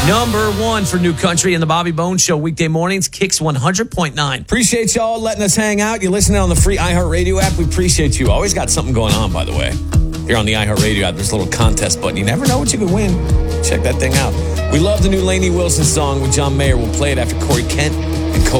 Number one for New Country in the Bobby Bones Show, weekday mornings, Kicks 100.9. Appreciate y'all letting us hang out. You're listening on the free iHeartRadio app. We appreciate you. Always got something going on, by the way. Here on the iHeartRadio app, there's a little contest button. You never know what you could win. Check that thing out. We love the new Lainey Wilson song with John Mayer. We'll play it after Corey Kent and Cole.